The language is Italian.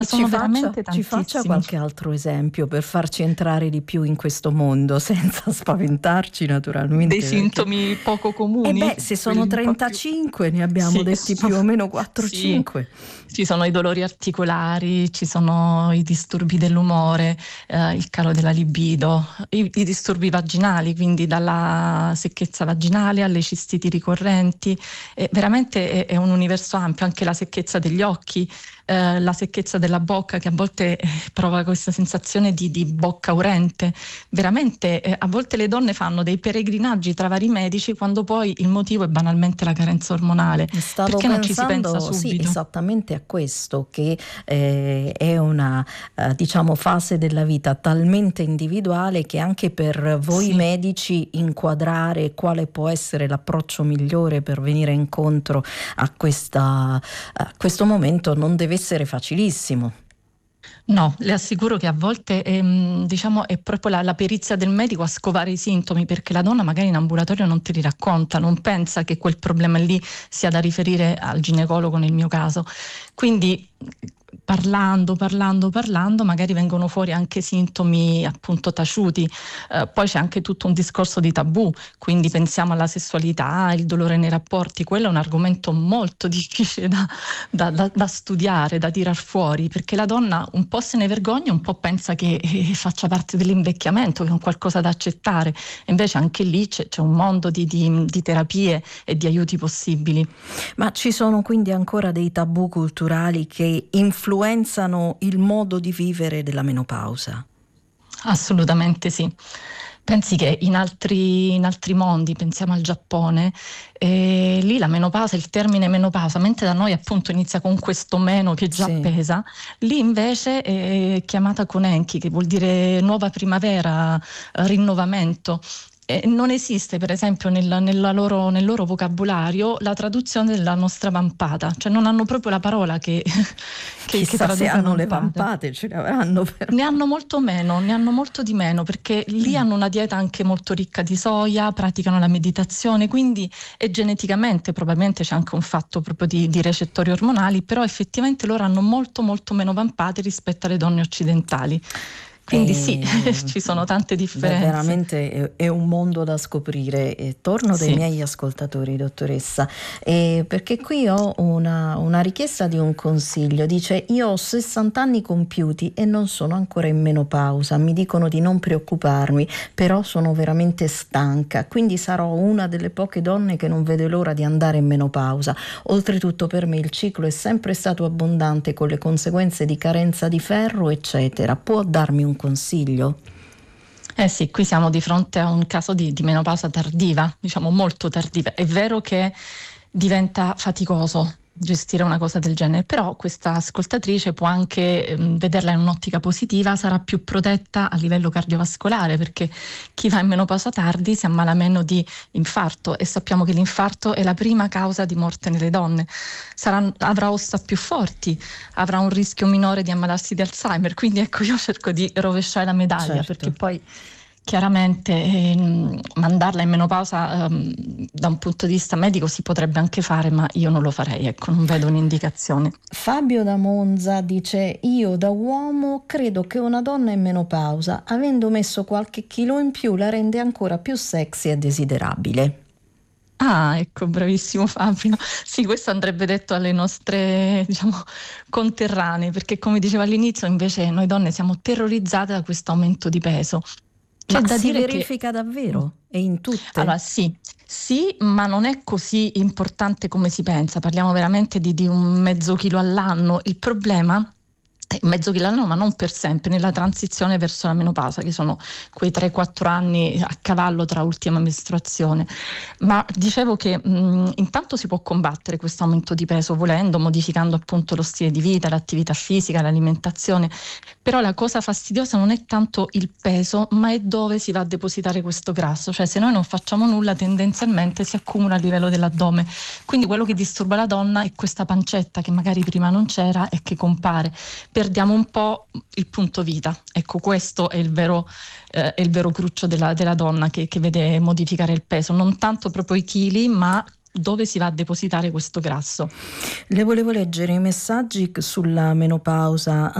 Sono veramente Ci faccia tantissimi. qualche altro esempio per farci entrare di più in questo mondo, senza spaventarci Dei naturalmente, perché sintomi poco comuni, se sono quelli un po' più... 35 ne abbiamo Sì, detti più o meno sì, 4-5. ci sono i dolori articolari, ci sono i disturbi dell'umore, il calo della libido, i disturbi vaginali, quindi dalla secchezza vaginale alle cistiti ricorrenti. Veramente è un universo ampio, anche la secchezza degli occhi, la secchezza della bocca, che a volte provoca questa sensazione di bocca urente. Veramente a volte le donne fanno dei peregrinaggi tra vari medici quando poi il motivo è banalmente la carenza ormonale. Stavo Perché non ci si pensa pensando, sì, subito? esattamente a questo, che è una, diciamo, fase della vita talmente individuale che anche per voi Sì. medici inquadrare quale può essere l'approccio migliore per venire incontro a questo momento non deve essere facilissimo. No, le assicuro che a volte diciamo, è proprio la perizia del medico a scovare i sintomi, perché la donna magari in ambulatorio non te li racconta, non pensa che quel problema lì sia da riferire al ginecologo nel mio caso. Quindi parlando, magari vengono fuori anche sintomi appunto taciuti. Poi c'è anche tutto un discorso di tabù, quindi pensiamo alla sessualità, il dolore nei rapporti. Quello è un argomento molto difficile da studiare, da tirar fuori, perché la donna un po' se ne vergogna, un po' pensa che faccia parte dell'invecchiamento, che è un qualcosa da accettare. E invece anche lì c'è un mondo di terapie e di aiuti possibili. Ma ci sono quindi ancora dei tabù culturali che influenzano il modo di vivere della menopausa? Assolutamente sì. Pensi che in altri mondi, pensiamo al Giappone, lì la menopausa, il termine menopausa, mentre da noi appunto inizia con questo meno che già Sì. pesa, lì invece è chiamata Konenki, che vuol dire nuova primavera, rinnovamento. Non esiste, per esempio, nel loro vocabolario la traduzione della nostra vampata, cioè non hanno proprio la parola che Chissà se traduca hanno le vampata. vampate, ce le avranno però. Ne hanno molto meno, ne hanno molto di meno, perché lì hanno una dieta anche molto ricca di soia, praticano la meditazione, quindi e geneticamente probabilmente c'è anche un fatto proprio di recettori ormonali, però effettivamente loro hanno molto meno vampate rispetto alle donne occidentali. Quindi sì, E, ci sono tante differenze. veramente è un mondo da scoprire. E torno dai Sì. miei ascoltatori, dottoressa, perché qui ho una richiesta di un consiglio. Dice: io ho 60 anni compiuti e non sono ancora in menopausa, mi dicono di non preoccuparmi, però sono veramente stanca, quindi sarò una delle poche donne che non vede l'ora di andare in menopausa. Oltretutto per me il ciclo è sempre stato abbondante, con le conseguenze di carenza di ferro, eccetera. Può darmi un consiglio? Eh sì, qui siamo di fronte a un caso di menopausa tardiva, diciamo molto tardiva. È vero che diventa faticoso gestire una cosa del genere, però questa ascoltatrice può anche vederla in un'ottica positiva, sarà più protetta a livello cardiovascolare, perché chi va in menopausa tardi si ammala meno di infarto, e sappiamo che l'infarto è la prima causa di morte nelle donne. Avrà ossa più forti, avrà un rischio minore di ammalarsi di Alzheimer, quindi ecco, io cerco di rovesciare la medaglia, perché Certo. poi chiaramente mandarla in menopausa da un punto di vista medico si potrebbe anche fare, ma io non lo farei, ecco, non vedo un'indicazione. Fabio da Monza dice: io da uomo credo che una donna in menopausa, avendo messo qualche chilo in più, la rende ancora più sexy e desiderabile. Ah, ecco, bravissimo Fabio. Sì, questo andrebbe detto alle nostre, diciamo, conterranee, perché come dicevo all'inizio, invece noi donne siamo terrorizzate da questo aumento di peso. C'è Ma da si dire che verifica davvero? E in tutte? allora sì, ma non è così importante come si pensa. Parliamo veramente di un mezzo chilo all'anno. Il problema è mezzo chilo all'anno, ma non per sempre, nella transizione verso la menopausa, che sono quei 3-4 anni a cavallo tra ultima mestruazione. Ma dicevo che intanto si può combattere questo aumento di peso volendo, modificando appunto lo stile di vita, l'attività fisica, l'alimentazione. Però la cosa fastidiosa non è tanto il peso, ma è dove si va a depositare questo grasso. Cioè, se noi non facciamo nulla, tendenzialmente si accumula a livello dell'addome. Quindi quello che disturba la donna è questa pancetta che magari prima non c'era e che compare. Perdiamo un po' il punto vita. Ecco, questo è il vero cruccio della donna che vede modificare il peso. Non tanto proprio i chili, ma dove si va a depositare questo grasso. Le volevo leggere i messaggi sulla menopausa